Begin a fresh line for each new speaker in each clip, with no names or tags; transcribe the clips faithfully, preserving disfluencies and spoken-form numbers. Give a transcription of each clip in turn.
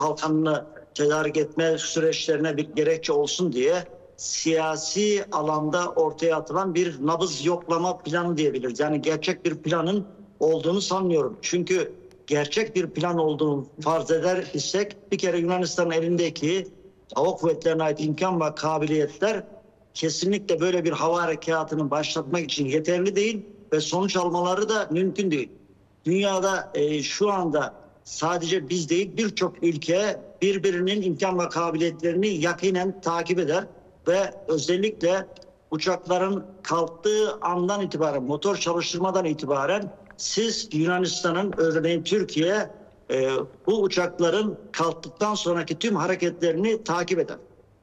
kalkanını tedarik etme süreçlerine bir gerekçe olsun diye siyasi alanda ortaya atılan bir nabız yoklama planı diyebiliriz. Yani gerçek bir planın olduğunu sanmıyorum. Çünkü gerçek bir plan olduğunu farz eder isek bir kere Yunanistan'ın elindeki hava kuvvetlerine ait imkan ve kabiliyetler kesinlikle böyle bir hava harekatını başlatmak için yeterli değil ve sonuç almaları da mümkün değil. Dünyada e, şu anda sadece biz değil birçok ülke birbirinin imkan ve kabiliyetlerini yakinen takip eder ve özellikle uçakların kalktığı andan itibaren, motor çalıştırmadan itibaren siz Yunanistan'ın, örneğin Türkiye e, bu uçakların kalktıktan sonraki tüm hareketlerini takip eder.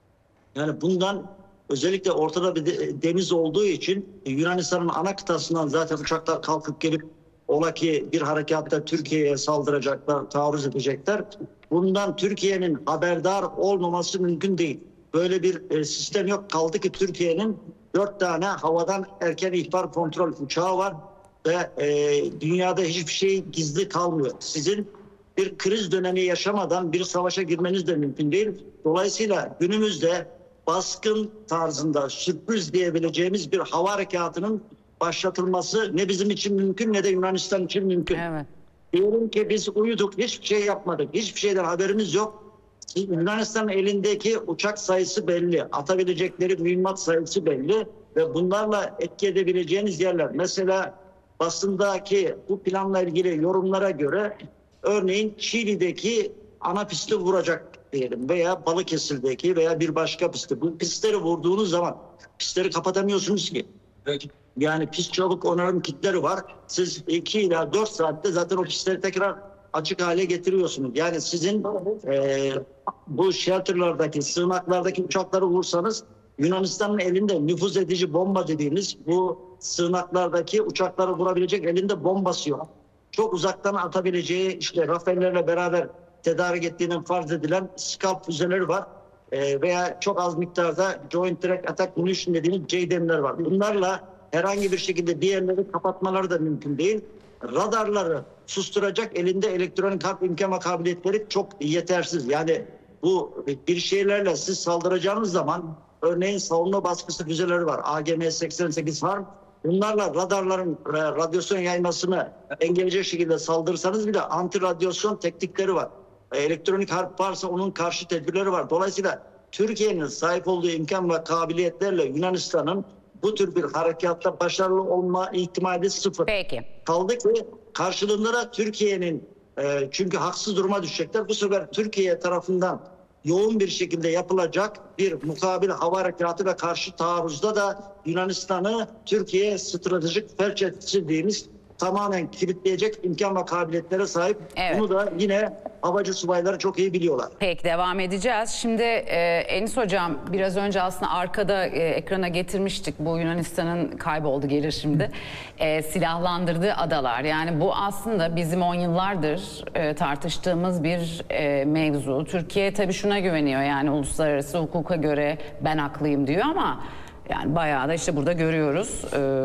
Yani bundan özellikle ortada bir deniz olduğu için Yunanistan'ın ana kıtasından zaten uçaklar kalkıp gelip ola ki bir harekatta Türkiye'ye saldıracaklar, taarruz edecekler. Bundan Türkiye'nin haberdar olmaması mümkün değil. Böyle bir sistem yok. Kaldı ki Türkiye'nin dört tane havadan erken ihbar kontrol uçağı var ve e, dünyada hiçbir şey gizli kalmıyor. Sizin bir kriz dönemi yaşamadan bir savaşa girmeniz de mümkün değil. Dolayısıyla günümüzde baskın tarzında sürpriz diyebileceğimiz bir hava harekatının başlatılması ne bizim için mümkün ne de Yunanistan için mümkün. Evet. Diyelim ki biz uyuduk, hiçbir şey yapmadık, hiçbir şeyden haberimiz yok. Yunanistan'ın elindeki uçak sayısı belli, atabilecekleri mühimmat sayısı belli ve bunlarla etki edebileceğiniz yerler. Mesela basındaki bu planla ilgili yorumlara göre örneğin Şili'deki ana pisti vuracak diyelim veya Balıkesir'deki veya bir başka pisti. Bu pistleri vurduğunuz zaman pistleri kapatamıyorsunuz ki. Evet. Yani pist çabuk onarım kitleri var. Siz iki ila dört saatte zaten o pistleri tekrar açık hale getiriyorsunuz. Yani sizin e, bu shelterlardaki, sığınaklardaki uçakları vursanız Yunanistan'ın elinde nüfuz edici bomba dediğimiz bu sığınaklardaki uçakları vurabilecek elinde bombası yok. Çok uzaktan atabileceği işte Rafael'lerle beraber tedarik ettiğinin farz edilen Scalp füzeleri var. E, veya çok az miktarda Joint Direct Attack Munition dediğimiz J D M'ler var. Bunlarla herhangi bir şekilde diğerleri kapatmaları da mümkün değil. Radarları susturacak elinde elektronik harp imkan ve kabiliyetleri çok yetersiz. Yani bu bir şeylerle siz saldıracağınız zaman örneğin savunma baskısı füzeleri var. A G M seksen sekiz var. Bunlarla radarların radyasyon yaymasını engelleyecek şekilde saldırırsanız bile anti radyasyon teknikleri var. Elektronik harp varsa onun karşı tedbirleri var. Dolayısıyla Türkiye'nin sahip olduğu imkan ve kabiliyetlerle Yunanistan'ın bu tür bir harekatta başarılı olma ihtimali sıfır.
Peki.
Kaldı ki karşılığında da Türkiye'nin e, çünkü haksız duruma düşecekler. Bu sefer Türkiye tarafından yoğun bir şekilde yapılacak bir mukabil hava harekatı ve karşı taarruzda da Yunanistan'ı Türkiye stratejik felç etkisi dediğimiz tamamen kilitleyecek imkan ve kabiliyetlere sahip. Evet. Bunu da yine havacı subayları çok iyi biliyorlar.
Peki devam edeceğiz. Şimdi e, Enis Hocam biraz önce aslında arkada e, ekrana getirmiştik. Bu Yunanistan'ın kayboldu gelir şimdi. E, silahlandırdığı adalar. Yani bu aslında bizim on yıllardır e, tartıştığımız bir e, mevzu. Türkiye tabii şuna güveniyor, yani uluslararası hukuka göre ben haklıyım diyor ama yani bayağı da işte burada görüyoruz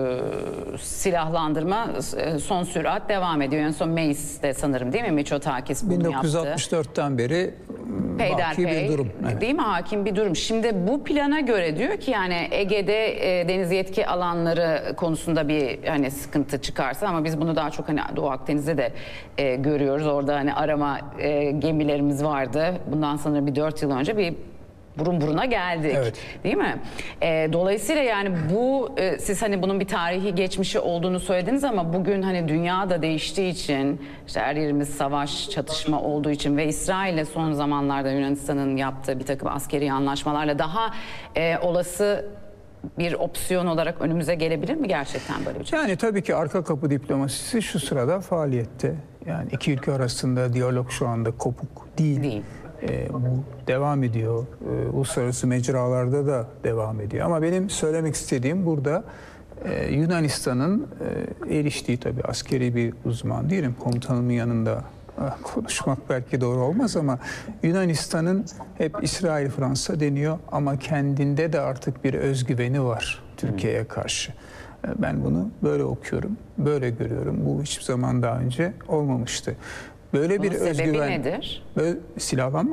e, silahlandırma e, son sürat devam ediyor. En son Meis'te sanırım değil mi Mitsotakis bunu yaptı.
bin dokuz yüz altmış dört'ten beri baki bir durum.
Evet. Değil mi, hakim bir durum. Şimdi bu plana göre diyor ki yani Ege'de e, deniz yetki alanları konusunda bir hani sıkıntı çıkarsa, ama biz bunu daha çok hani Doğu Akdeniz'de de e, görüyoruz. Orada hani arama e, gemilerimiz vardı. Bundan sanırım bir dört yıl önce bir burun buruna geldik. Evet. Değil mi? E, dolayısıyla yani bu e, siz hani bunun bir tarihi geçmişi olduğunu söylediniz ama bugün hani dünya da değiştiği için, işte her yerimiz savaş, çatışma olduğu için ve İsrail'le son zamanlarda Yunanistan'ın yaptığı bir takım askeri anlaşmalarla daha e, olası bir opsiyon olarak önümüze gelebilir mi gerçekten böyle bir şey?
Yani tabii ki arka kapı diplomasisi şu sırada faaliyette. Yani iki ülke arasında diyalog şu anda kopuk değil. Değil. E, bu devam ediyor. E, uluslararası mecralarda da devam ediyor. Ama benim söylemek istediğim burada e, Yunanistan'ın e, eriştiği, tabii askeri bir uzman değilim. Komutanımın yanında ah, konuşmak belki doğru olmaz ama Yunanistan'ın hep İsrail, Fransa deniyor ama kendinde de artık bir özgüveni var Türkiye'ye karşı. E, ben bunu böyle okuyorum, böyle görüyorum. Bu hiçbir zaman daha önce olmamıştı. Böyle bir
Bunun sebebi
özgüven,
nedir?
böyle silahlanma